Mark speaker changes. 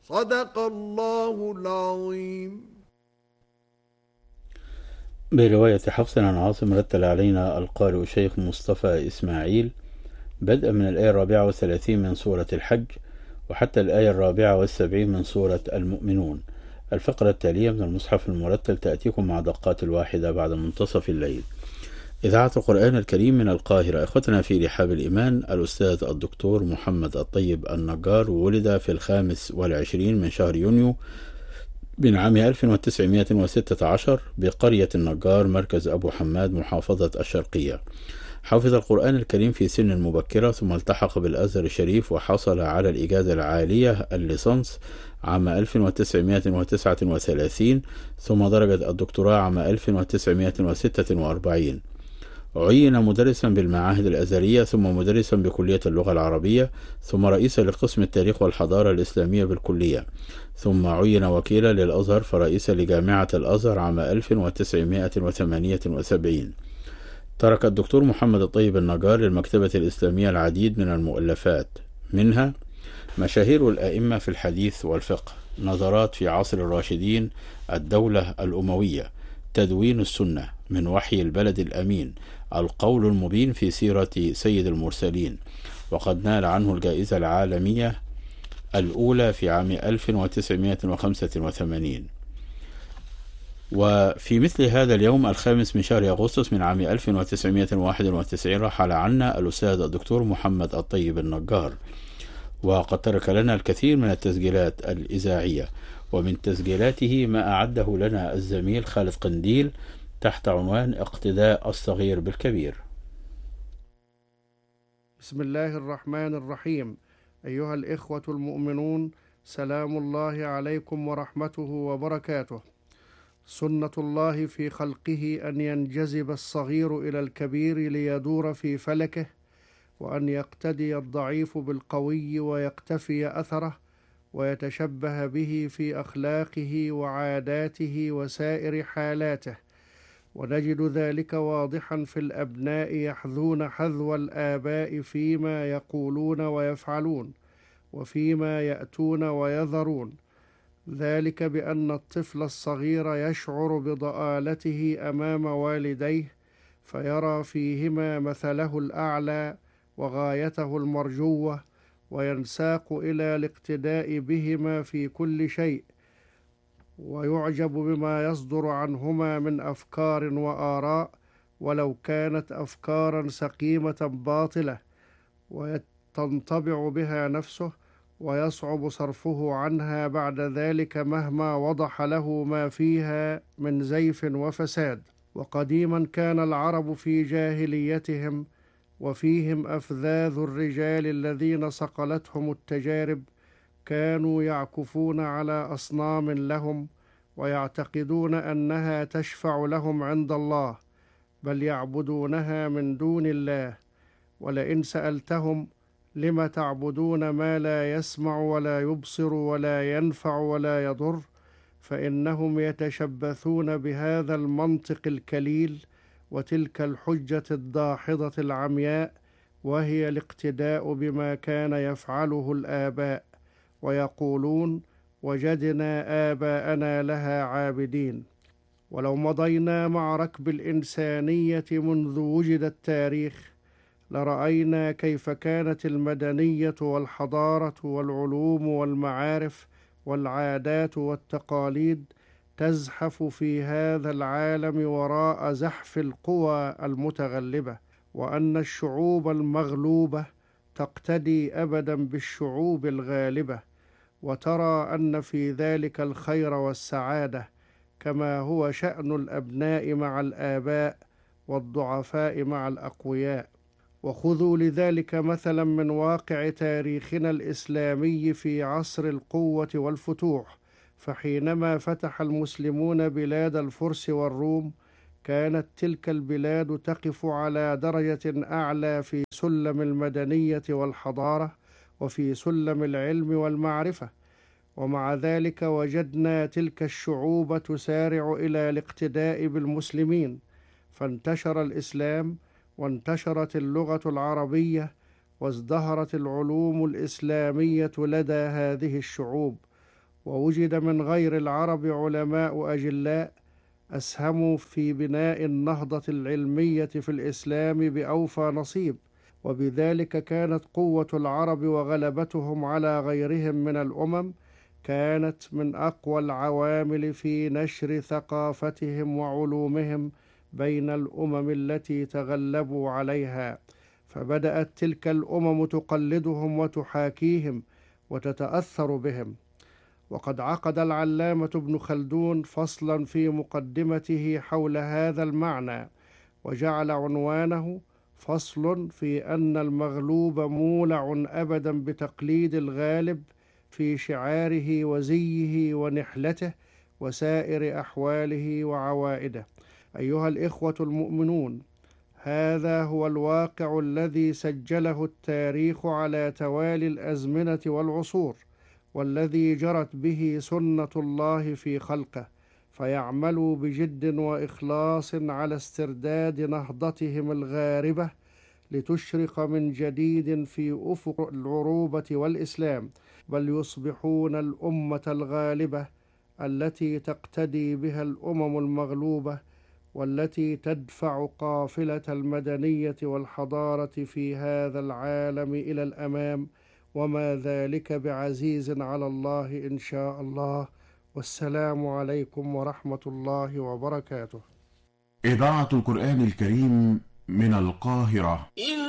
Speaker 1: صدق الله العظيم.
Speaker 2: برواية حفص عن عاصم رتل علينا القارئ الشيخ مصطفى إسماعيل بدءا من الآية 34 من سورة الحج وحتى الآية 74 من سورة المؤمنون. الفقرة التالية من المصحف المرتل تأتيكم مع دقات الواحدة بعد منتصف الليل. إذاعة القرآن الكريم من القاهرة. إخوتنا في رحاب الإيمان، الأستاذ الدكتور محمد الطيب النجار ولد في 25 من شهر يونيو من عام 1916 بقرية النجار مركز أبو حماد محافظة الشرقية. حفظ القرآن الكريم في سن مبكرة ثم التحق بالأزهر الشريف وحصل على الإجازة العالية الليسانس عام 1939 ثم درجة الدكتوراه عام 1946. عين مدرسا بالمعاهد الأزهرية ثم مدرسا بكلية اللغة العربية ثم رئيسا لقسم التاريخ والحضارة الإسلامية بالكلية ثم عين وكيلا للأزهر فرئيسا لجامعة الأزهر عام 1978. ترك الدكتور محمد الطيب النجار للمكتبة الإسلامية العديد من المؤلفات، منها مشاهير الأئمة في الحديث والفقه، نظرات في عصر الراشدين، الدولة الأموية، تدوين السنة، من وحي البلد الأمين، القول المبين في سيرة سيد المرسلين، وقد نال عنه الجائزة العالمية الأولى في عام 1985. وفي مثل هذا اليوم 5 من شهر أغسطس من عام 1991 رحل عنا الأستاذ الدكتور محمد الطيب النجار، وقد ترك لنا الكثير من التسجيلات الإذاعية، ومن تسجيلاته ما أعده لنا الزميل خالد قنديل تحت عنوان اقتداء الصغير بالكبير.
Speaker 3: بسم الله الرحمن الرحيم. أيها الإخوة المؤمنون، سلام الله عليكم ورحمته وبركاته. سنة الله في خلقه أن ينجذب الصغير إلى الكبير ليدور في فلكه، وأن يقتدي الضعيف بالقوي ويقتفي أثره ويتشبه به في أخلاقه وعاداته وسائر حالاته. ونجد ذلك واضحا في الأبناء يحذون حذو الآباء فيما يقولون ويفعلون وفيما يأتون ويذرون، ذلك بأن الطفل الصغير يشعر بضآلته أمام والديه، فيرى فيهما مثله الأعلى وغايته المرجوة، وينساق إلى الاقتداء بهما في كل شيء، ويعجب بما يصدر عنهما من أفكار وآراء، ولو كانت أفكارا سقيمة باطلة، وتنطبع بها نفسه، ويصعب صرفه عنها بعد ذلك مهما وضح له ما فيها من زيف وفساد. وقديما كان العرب في جاهليتهم وفيهم أفذاذ الرجال الذين صقلتهم التجارب كانوا يعكفون على أصنام لهم ويعتقدون أنها تشفع لهم عند الله، بل يعبدونها من دون الله. ولئن سألتهم لم تعبدون ما لا يسمع ولا يبصر ولا ينفع ولا يضر، فإنهم يتشبثون بهذا المنطق الكليل وتلك الحجة الداحضة العمياء، وهي الاقتداء بما كان يفعله الآباء، ويقولون وجدنا آباءنا لها عابدين. ولو مضينا مع ركب الإنسانية منذ وجد التاريخ لرأينا كيف كانت المدنية والحضارة والعلوم والمعارف والعادات والتقاليد تزحف في هذا العالم وراء زحف القوى المتغلبة، وأن الشعوب المغلوبة تقتدي أبدا بالشعوب الغالبة، وترى أن في ذلك الخير والسعادة، كما هو شأن الأبناء مع الآباء والضعفاء مع الأقوياء. وخذوا لذلك مثلا من واقع تاريخنا الإسلامي في عصر القوة والفتوح، فحينما فتح المسلمون بلاد الفرس والروم كانت تلك البلاد تقف على درجة أعلى في سلم المدنية والحضارة وفي سلم العلم والمعرفة، ومع ذلك وجدنا تلك الشعوب تسارع إلى الاقتداء بالمسلمين، فانتشر الإسلام وانتشرت اللغة العربية وازدهرت العلوم الإسلامية لدى هذه الشعوب، ووجد من غير العرب علماء أجلاء أسهموا في بناء النهضة العلمية في الإسلام بأوفى نصيب، وبذلك كانت قوة العرب وغلبتهم على غيرهم من الأمم كانت من أقوى العوامل في نشر ثقافتهم وعلومهم بين الأمم التي تغلبوا عليها، فبدأت تلك الأمم تقلدهم وتحاكيهم وتتأثر بهم. وقد عقد العلامة ابن خلدون فصلا في مقدمته حول هذا المعنى، وجعل عنوانه فصل في أن المغلوب مولع أبدا بتقليد الغالب في شعاره وزيه ونحلته وسائر أحواله وعوائده. أيها الإخوة المؤمنون، هذا هو الواقع الذي سجله التاريخ على توالي الأزمنة والعصور، والذي جرت به سنة الله في خلقه، فيعملوا بجد وإخلاص على استرداد نهضتهم الغاربة لتشرق من جديد في أفق العروبة والإسلام، بل يصبحون الأمة الغالبة التي تقتدي بها الأمم المغلوبة، والتي تدفع قافلة المدنية والحضارة في هذا العالم إلى الأمام، وما ذلك بعزيز على الله إن شاء الله. والسلام عليكم ورحمة الله وبركاته.
Speaker 4: إذاعة القرآن الكريم من القاهرة.